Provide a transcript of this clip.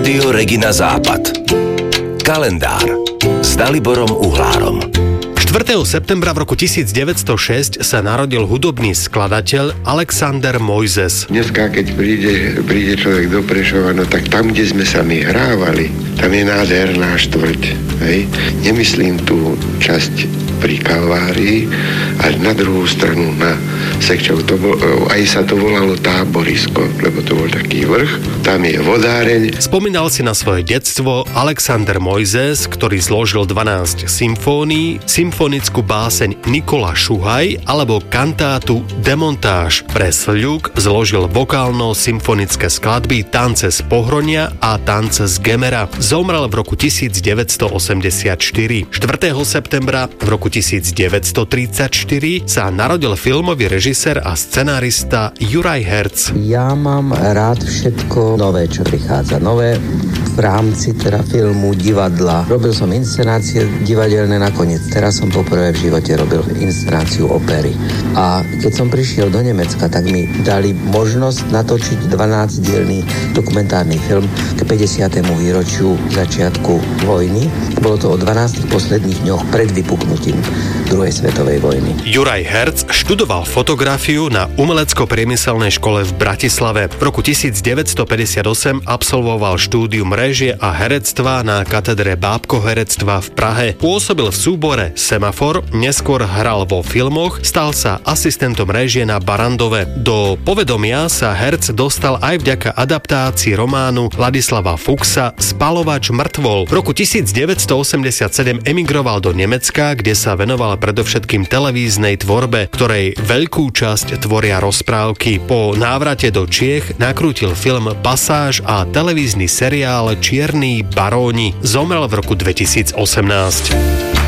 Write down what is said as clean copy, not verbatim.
Rádio Regina Západ. Kalendár s Daliborom Uhlárom. 4. septembra v roku 1906 sa narodil hudobný skladateľ Alexander Mojzes. Dneska, keď príde človek do Prešova, no tak tam, kde sme sa my hrávali, tam je nádherná štvrť. Hej? Nemyslím tú časť pri Kalvárii, až na druhú stranu, na Sekčov. Aj sa to volalo Táborisko, lebo to bol taký vrch. Tam je vodáreň. Spomínal si na svoje detstvo Alexander Mojzes, ktorý zložil 12 symfónií, symfonickú báseň Nikola Šuhaj alebo kantátu Demontáž. Pre Sľuk zložil vokálno-symfonické skladby Tance z Pohronia a Tance z Gemera. Zomrel v roku 1984. 4. septembra v roku 1934 sa narodil filmový režisér a scenárista Juraj Herc. Ja mám rád všetko nové, čo prichádza. Nové v rámci teda filmu, divadla. Robil som inscenácie divadelné nakoniec. Teraz som poprvé v živote robil inscenáciu opery. A keď som prišiel do Nemecka, tak mi dali možnosť natočiť 12-dielny dokumentárny film k 50. výročiu začiatku vojny. Bolo to o 12 posledných dňoch pred vypuknutím druhej svetovej vojny. Juraj Herc študoval fotografiu na umelecko-priemyselnej škole v Bratislave. V roku 1958 absolvoval štúdium réžie a herectva na katedre bábkoherectva v Prahe. Pôsobil v súbore Semafor, neskôr hral vo filmoch, stal sa asistentom réžie na Barandove. Do povedomia sa Herc dostal aj vďaka adaptácii románu Ladislava Fuchsa Spalovač mŕtvol. V roku 1987 emigroval do Nemecka, kde sa venoval predovšetkým televíznej tvorbe, ktorej veľkú časť tvoria rozprávky. Po návrate do Čiech nakrútil film Pasáž a televízny seriál Čierni baróni. Zomrel v roku 2018.